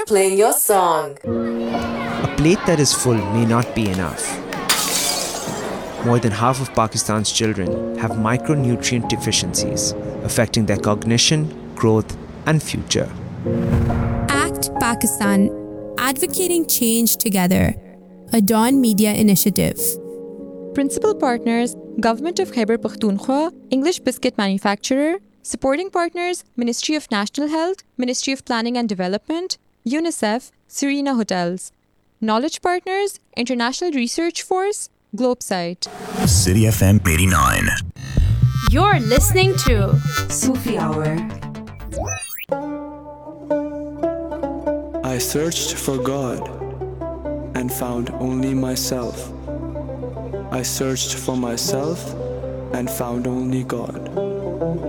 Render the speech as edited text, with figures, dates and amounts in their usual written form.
playing your song. A plate that is full may not be enough. More than half of Pakistan's children have micronutrient deficiencies, affecting their cognition, growth, and future. ACT Pakistan, advocating change together. A Dawn Media initiative. Principal partners, Government of Khyber Pakhtunkhwa, English Biscuit Manufacturer. Supporting partners, Ministry of National Health, Ministry of Planning and Development, UNICEF, Serena Hotels. Knowledge partners, International Research Force, Globesite. City FM 89. You're listening to Sufi Hour. I searched for God and found only myself. I searched for myself and found only God.